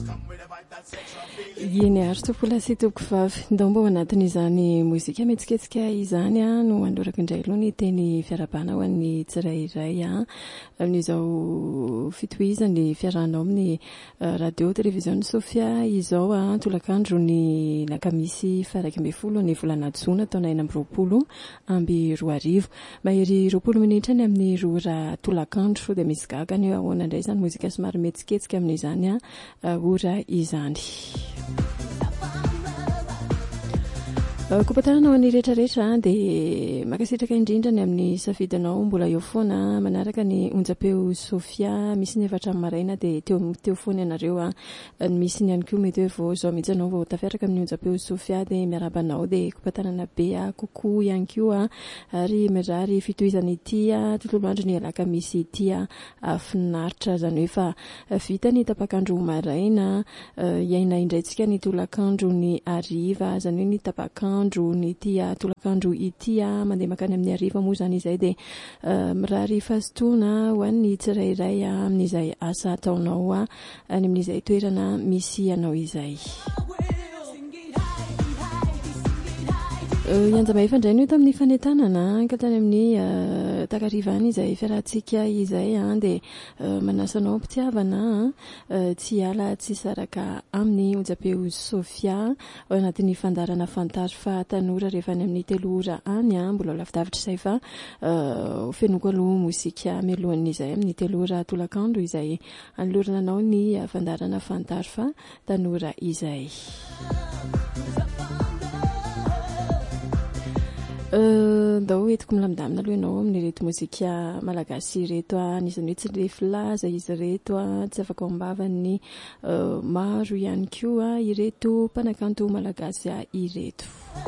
Iny ary topola sy toko vavy ndombo anatin'izany mozika metsiketsika izany no andorako indray aloha ny teny fiarabana ho an'ny tsirairay amin'izao fitohizany fiarahanao amin'ny radio télévision Sofia izao tolakandro ny lakamisy faraika amby folo ny volana jona taona 2024 mahery 20 minitra ny amin'ny ora tolakandro dia misy gaga ny ahoana indray izany mozika somary metsiketsika amin'izany ora izany. Kopatanana ho an'ny rehetrarehetra dia makasitraka indrindra ny amin'ny safidinao mbola eo foana manaraka ny onjapeo Sofia misy ny efatra maraina dia teo foana ianareo misy ny ihany koa mety hoe vao zao mihitsy anao vao tafiaraka amin'ny onjapeo Sofia dia miarabanao dia kopatanana be kokoa ihany koa ary mirary fitohizana ity tontolo andro ny alakamisy ity finaritra zany hoe fa vita ny tapakandro maraina iaina indraitsika ny tolakandro ny ariva zany hoe ny tapakandro ny tia tolakandro ity mandeha makany amin'ny ariva moa zany izay dia mirary fahasotoana ho an'ny tsirairay amin'izay asa ataonao any amin'izay toerana misy anao izay. Ianjama efa indray ny tamin'ny fanetanana ka tany amin'ny takarivany izay fiarahantsika izay dia manasanao mpitiavana tsy ala tsy saraka amin'ny onjapeo Sofia ao anatin'ny fandarana fantary fa tanora rehefa any amin'ny 3 ora any mbola lavidavitra izay fa fenoko aloha mozika melohan'izay amin'ny 3 ora tolakandro izay anolorana anao ny fandarana fantary fa tanora izay. Ndao etiko milamindamina aloha ianao amin'ny reto mozika malagasy reto anisany hoe tsy lefilaza izy reto tsy afaka ambavany maro ihany koa ireto mpanakanto malagasy ireto.